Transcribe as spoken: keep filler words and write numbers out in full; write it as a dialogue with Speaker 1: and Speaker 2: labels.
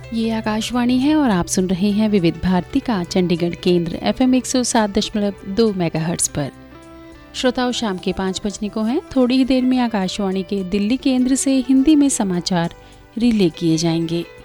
Speaker 1: ये आकाशवाणी है और आप सुन रहे हैं विविध भारती का चंडीगढ़ केंद्र एफ एम एक सौ सात दशमलव दो मेगाहर्ट्ज पर। श्रोताओं, शाम के पाँच बजने को हैं। थोड़ी ही देर में आकाशवाणी के दिल्ली केंद्र से हिंदी में समाचार रिले किए जाएंगे।